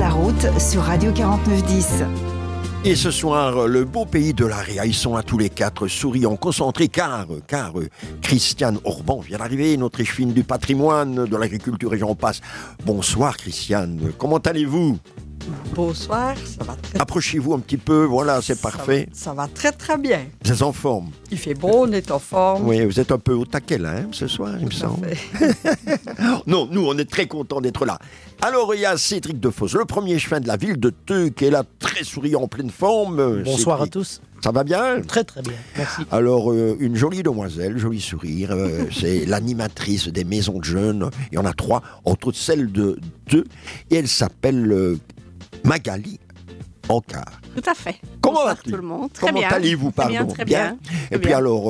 la route sur Radio 49.10. Et ce soir, le beau pays de l'Area, ils sont à tous les quatre souriants, concentrés, car Christiane Orban vient d'arriver, notre échevine du patrimoine, de l'agriculture et j'en passe. Bonsoir Christiane, comment allez-vous ? Bonsoir, ça va très Approchez-vous un petit peu, voilà, c'est parfait. Ça va très très bien. Vous êtes en forme ? Il fait beau, on est en forme. Oui, vous êtes un peu au taquet là, ce soir, il me semble. Non, nous, on est très contents d'être là. Alors, il y a Cédric Defosse, le premier échevin de la ville de Theux, qui est là, très souriant, en pleine forme. Bonsoir Cédric. à tous. Ça va bien ? Très très bien, merci. Alors, une jolie demoiselle, joli sourire, c'est l'animatrice des maisons de jeunes. Il y en a 3, entre autres celle de 2, et elle s'appelle Magali Ancard. Tout à fait. Comment Bonsoir vas-tu ? tout le monde. Très Comment bien. allez-vous, pardon ? Très bien. Et puis alors,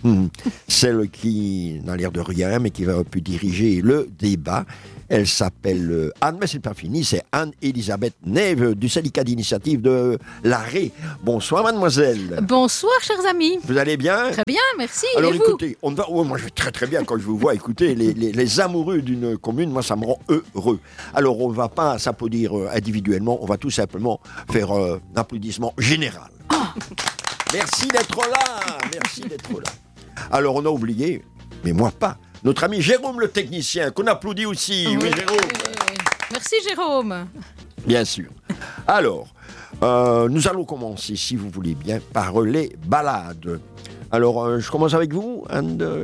celle qui n'a l'air de rien, mais qui va pu diriger le débat, elle s'appelle Anne, mais c'est pas fini, c'est Anne-Elisabeth Neve du syndicat d'initiative de l'Arrée. Bonsoir mademoiselle. Bonsoir, chers amis. Vous allez bien ? Très bien, merci. Alors et vous ? écoutez, moi je vais très très bien quand je vous vois. Écoutez, les amoureux d'une commune, moi ça me rend heureux. Alors on ne va pas s'applaudir individuellement, on va tout simplement faire un applaudissement général. Merci d'être là, merci d'être là. Alors on a oublié, mais moi pas, notre ami Jérôme le technicien, qu'on applaudit aussi. Oui, Jérôme. Oui. Merci, Jérôme. Bien sûr. Alors, nous allons commencer, si vous voulez bien, par les balades. Alors, je commence avec vous, Anne-Elisabeth ?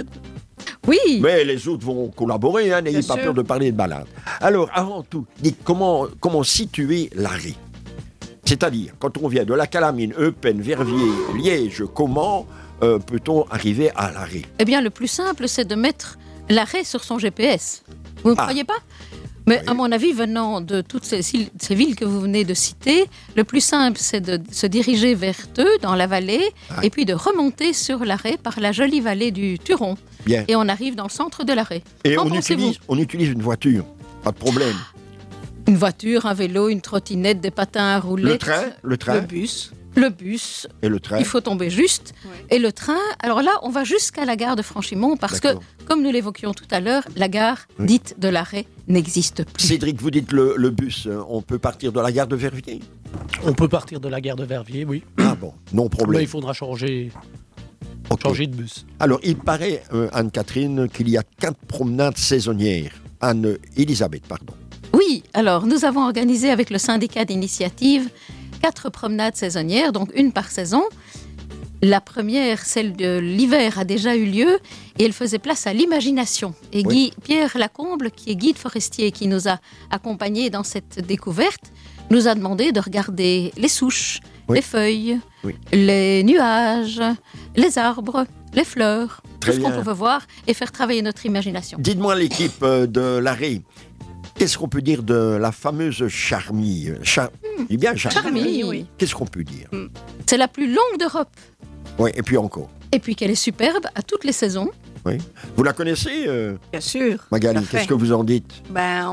Oui. Mais les autres vont collaborer, hein, n'ayez Bien pas sûr. peur de parler de balades. Alors, avant tout, dites comment situer l'Arrée ? C'est-à-dire, quand on vient de la Calamine, Eupen, Verviers, Liège, comment peut-on arriver à l'Arrée ? Eh bien, le plus simple, c'est de mettre l'arrêt sur son GPS. Vous ne croyez pas ? Mais Oui. à mon avis, venant de toutes ces villes que vous venez de citer, le plus simple, c'est de se diriger vers Theux, dans la vallée, et puis de remonter sur l'arrêt par la jolie vallée du Turon. Bien. Et on arrive dans le centre de l'arrêt. Et Qu'en on pensez-vous ? utilise une voiture, pas de problème. Une voiture, un vélo, une trottinette, des patins à roulettes. Le train Le bus. Le bus. et le train. Il faut tomber juste. Oui. Et le train, alors là, on va jusqu'à la gare de Franchimont parce que, D'accord. comme nous l'évoquions tout à l'heure, la gare Oui. dite de l'arrêt n'existe plus. Cédric, vous dites le bus, on peut partir de la gare de Verviers ? On peut partir de la gare de Verviers, oui. Ah bon, non Mais problème. il faudra changer Ok. de bus. Alors, il paraît, Anne-Catherine, qu'il y a 4 promenades saisonnières. Anne-Elisabeth, pardon. Oui, alors nous avons organisé avec le syndicat d'initiative 4 promenades saisonnières, donc une par saison. La première, celle de l'hiver, a déjà eu lieu et elle faisait place à l'imagination. Et Oui. Pierre Lacomble, qui est guide forestier, qui nous a accompagnés dans cette découverte, nous a demandé de regarder les souches, Oui. les feuilles, Oui. les nuages, les arbres, les fleurs, Très tout ce qu'on bien. pouvait voir et faire travailler notre imagination. Dites-moi l'équipe de l'Arrêt. Qu'est-ce qu'on peut dire de la fameuse Charmille ? Eh bien, Charmille, oui. Qu'est-ce qu'on peut dire ? C'est la plus longue d'Europe. Oui, et puis encore. Et puis qu'elle est superbe à toutes les saisons. Oui. Vous la connaissez, Bien sûr. Magali ? tout à fait. Qu'est-ce que vous en dites ? Ben,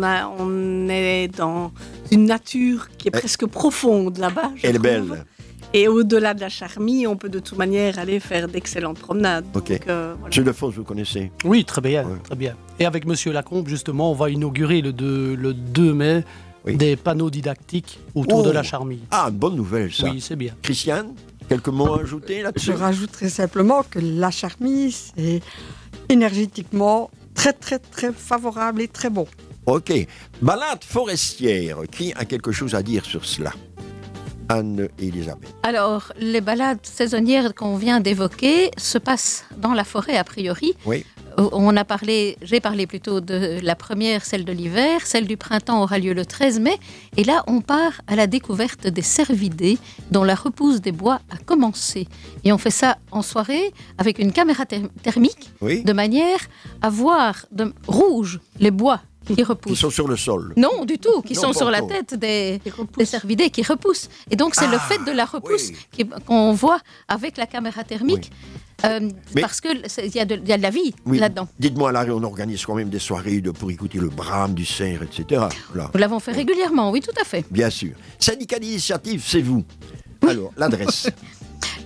on est dans une nature qui est presque profonde là-bas. je Elle est trouve. belle. Et au-delà de la Charmille, on peut de toute manière aller faire d'excellentes promenades. Ok. Donc, voilà. Monsieur Defosse, vous connaissez ? Oui, très bien, Ouais. très bien. Et avec Monsieur Lacombe, justement, on va inaugurer le 2 mai Oui. des panneaux didactiques autour Oh. de la Charmille. Ah, une bonne nouvelle, ça. Oui, c'est bien. Christiane, quelques mots à ajouter Je là-dessus ? rajouterai simplement que la Charmille, c'est énergétiquement très très très favorable et très bon. Ok. Balade forestière. Qui a quelque chose à dire sur cela ? Anne-Elisabeth. Alors, les balades saisonnières qu'on vient d'évoquer se passent dans la forêt a priori. Oui. J'ai parlé plutôt de la première, celle de l'hiver. Celle du printemps aura lieu le 13 mai. Et là, on part à la découverte des cervidés dont la repousse des bois a commencé. Et on fait ça en soirée avec une caméra thermique Oui. de manière à voir de rouge les bois qui Qui repoussent. sont sur le sol. Non, du tout, qui Non, sont pas sur la encore. tête des cervidés qui repoussent. Et donc, c'est le fait de la repousse oui. qu'on voit avec la caméra thermique, Mais- parce qu'il y a de la vie Oui. là-dedans. Dites-moi, là, on organise quand même des soirées pour écouter le brame du cerf, etc. Là. Nous l'avons fait régulièrement, oui, tout à fait. Bien sûr. Syndicat d'initiative, c'est vous. Alors, l'adresse.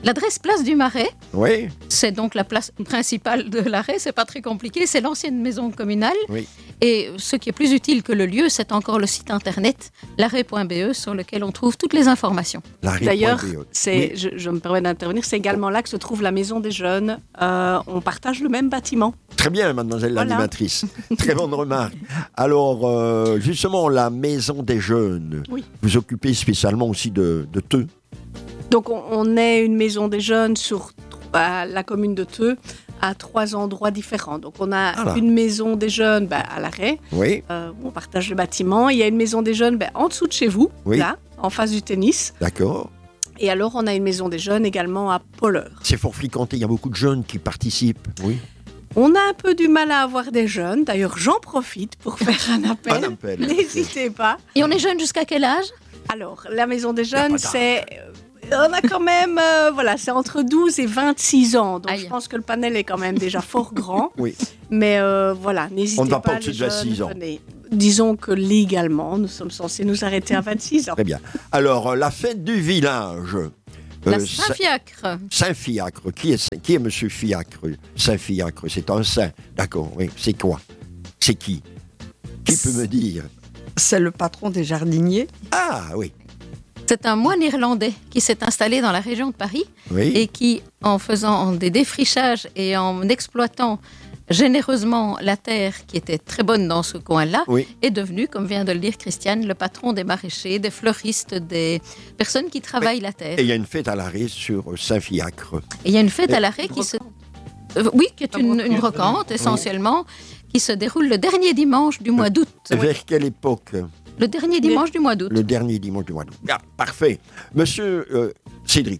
L'adresse place du Marais, Oui, c'est donc la place principale de l'arrêt, c'est pas très compliqué, c'est l'ancienne maison communale. oui. Et ce qui est plus utile que le lieu, c'est encore le site internet l'arrêt.be sur lequel on trouve toutes les informations. D'ailleurs, Oui. je me permets d'intervenir, c'est également là que se trouve la maison des jeunes. On partage le même bâtiment. Très bien, mademoiselle Voilà. l'animatrice. Très bonne remarque. Alors, justement, la maison des jeunes, Oui. vous occupez spécialement aussi de Theux. Donc on est une maison des jeunes sur la commune de Theux à 3 endroits différents. Donc on a Voilà. une maison des jeunes à l'arrêt, Oui, où on partage le bâtiment. Il y a une maison des jeunes en dessous de chez vous, Oui. là, en face du tennis. d'accord. Et alors on a une maison des jeunes également à Polleur. C'est fort fréquenté, il y a beaucoup de jeunes qui participent. Oui. On a un peu du mal à avoir des jeunes. D'ailleurs, j'en profite pour faire un appel. Un appel. N'hésitez pas. Et on est jeune jusqu'à quel âge? Alors, la maison des a jeunes, pas d'âge. c'est... On a quand même, c'est entre 12 et 26 ans. Donc, Aïe. je pense que le panel est quand même déjà fort grand. Oui. Mais n'hésitez pas. On ne va pas les au-dessus de jeunes, 26 ans. venez. Disons que légalement, nous sommes censés nous arrêter à 26 ans. Très bien. Alors, la fête du village. La Saint- Saint-Fiacre. Saint-Fiacre. Qui est Monsieur Fiacre? Saint-Fiacre, c'est un saint. D'accord, oui. C'est quoi? C'est qui? Qui peut me dire? C'est le patron des jardiniers. Ah, oui. C'est un moine irlandais qui s'est installé dans la région de Paris Oui. et qui, en faisant des défrichages et en exploitant généreusement la terre qui était très bonne dans ce coin-là, Oui. est devenu, comme vient de le dire Christiane, le patron des maraîchers, des fleuristes, des personnes qui travaillent la terre. Et il y a une fête à l'arrêt sur Saint-Fiacre. Et il y a une fête à l'arrêt qui se... oui, qui est une brocante essentiellement, qui se déroule le dernier dimanche du mois d'août. Vers quelle époque? Le dernier dimanche du mois d'août. Le dernier dimanche du mois d'août. Ah, parfait. Monsieur Cédric,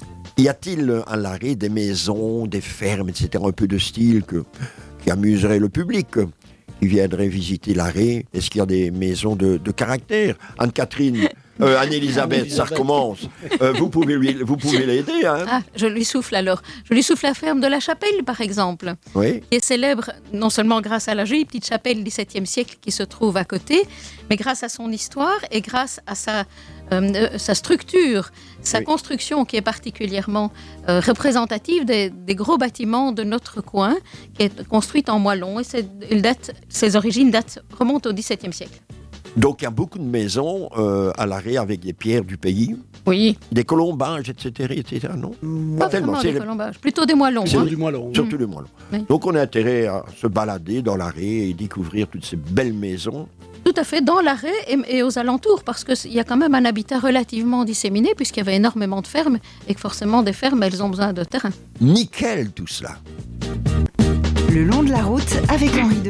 y a-t-il à l'arrêt des maisons, des fermes, etc., un peu de style qui amuserait le public, qui viendrait visiter l'arrêt? Est-ce qu'il y a des maisons de caractère? Anne-Catherine, Anne-Elisabeth, ça recommence. Vous pouvez l'aider, hein? Ah, je lui souffle alors. Je lui souffle la ferme de la Chapelle, par exemple, Oui. qui est célèbre non seulement grâce à la jolie petite chapelle du XVIIe siècle qui se trouve à côté, mais grâce à son histoire et grâce à sa structure, sa Oui. construction qui est particulièrement représentative des gros bâtiments de notre coin, qui est construite en moellon et ses origines remontent au XVIIe siècle. Donc il y a beaucoup de maisons à l'arrêt avec des pierres du pays, Oui, des colombages, etc., non? pas tellement, vraiment c'est des le- colombages, plutôt des moellons. C'est hein. du moellon. Surtout le moellon. Oui. Donc on a intérêt à se balader dans l'arrêt et découvrir toutes ces belles maisons. Tout à fait, dans l'arrêt et aux alentours, parce qu'il y a quand même un habitat relativement disséminé, puisqu'il y avait énormément de fermes, et que forcément des fermes, elles ont besoin de terrain. Nickel tout cela. Le long de la route avec Henri